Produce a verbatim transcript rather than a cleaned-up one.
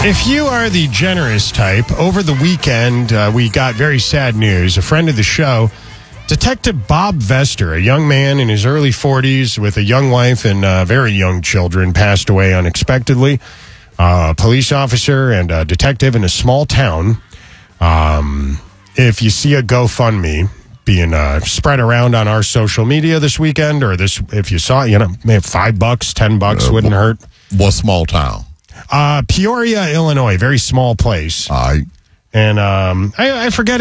If you are the generous type, over the weekend uh, we got very sad news. A friend of the show, Detective Bob Vester, a young man in his early forties with a young wife and uh, very young children, passed away unexpectedly. Uh, a police officer and a detective in a small town. Um, if you see a GoFundMe being uh, spread around on our social media this weekend, or this, if you saw, you know, maybe five bucks, ten bucks uh, wouldn't hurt. What small town? Uh, Peoria, Illinois, very small place. All right. And um, I, I forget